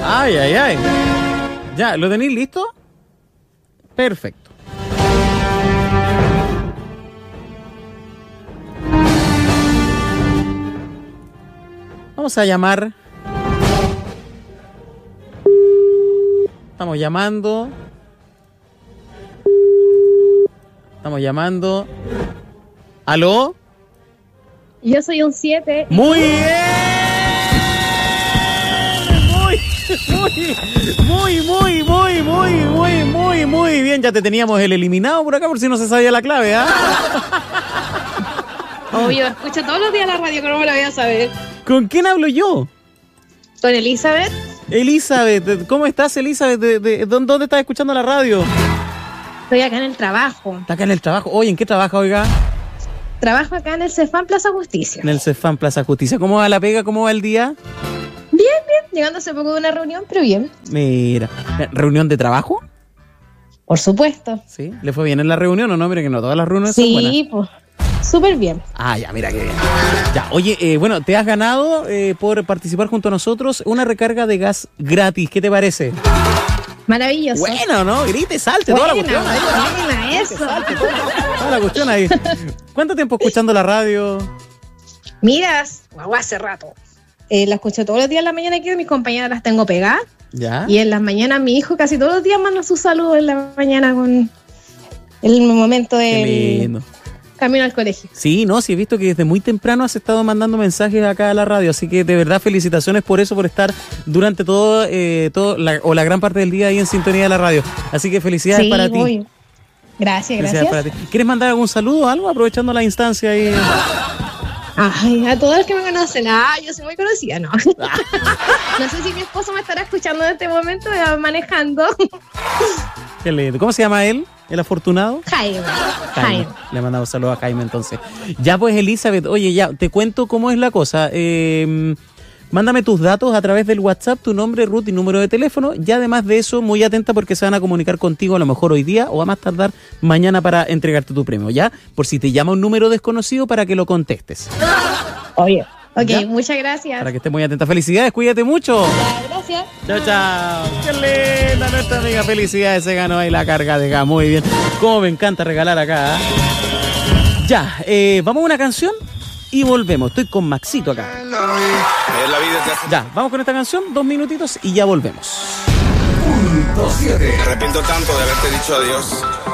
Ay, ay, ay. Ya, ¿lo tenéis listo? Perfecto. Vamos a llamar. Estamos llamando. ¿Aló? Yo soy un 7. ¡Muy bien! Muy bien. Ya te teníamos el eliminado por acá por si no se sabía la clave, ¿ah? Obvio, escucho todos los días la radio, ¿cómo me la voy a saber? ¿Con quién hablo yo? ¿Con Elizabeth? Elizabeth, ¿cómo estás, Elizabeth? ¿Dónde estás escuchando la radio? Estoy acá en el trabajo. ¿Está acá en el trabajo? Oye, ¿en qué trabaja, oiga? Trabajo acá en el Cefam Plaza Justicia. En el Cefam Plaza Justicia. ¿Cómo va la pega? ¿Cómo va el día? Bien. Llegando hace poco de una reunión, pero bien. Mira, ¿reunión de trabajo? Por supuesto. ¿Sí? ¿Le fue bien en la reunión o no? Mire que no, todas las reuniones son buenas. Sí, pues, súper bien. Ah, ya, mira qué bien. Ya, oye, bueno, te has ganado por participar junto a nosotros una recarga de gas gratis. ¿Qué te parece? Maravilloso. Bueno, ¿no? Grite, salte, toda la cuestión ahí. Buena, eso. Toda la cuestión ahí. ¿Cuánto tiempo escuchando la radio? Miras, hace rato. La escucho todos los días en la mañana aquí, mis compañeras las tengo pegadas. Ya. Y en las mañanas mi hijo casi todos los días manda sus saludos en la mañana con el momento del camino al colegio. Sí, no, sí he visto que desde muy temprano has estado mandando mensajes acá a la radio, así que de verdad felicitaciones por eso, por estar durante todo la gran parte del día ahí en sintonía de la radio. Así que felicidades para ti. Muy. Gracias. Para ti. ¿Quieres mandar algún saludo o algo aprovechando la instancia ahí? Ay, a todos los que me conocen, yo soy muy conocida, ¿no? No sé si mi esposo me estará escuchando en este momento, me va manejando. Qué lindo. ¿Cómo se llama él? ¿El afortunado? Jaime. Le mandamos saludos a Jaime entonces. Ya pues, Elizabeth, oye, ya, te cuento cómo es la cosa. Mándame tus datos a través del WhatsApp, tu nombre, root y número de teléfono. Y además de eso, muy atenta porque se van a comunicar contigo a lo mejor hoy día o a más tardar mañana para entregarte tu premio, ¿ya? Por si te llama un número desconocido para que lo contestes. Oye. Ok, ¿ya? Muchas gracias. Para que estés muy atenta. Felicidades, cuídate mucho. Gracias. Chao. Qué linda nuestra amiga. Felicidades, se ganó ahí la carga de gas. Muy bien. Cómo me encanta regalar acá. Ya, vamos a una canción y volvemos. Estoy con Maxito acá. Ya, vamos con esta canción, 2 minutitos y ya volvemos. Me arrepiento tanto de haberte dicho adiós.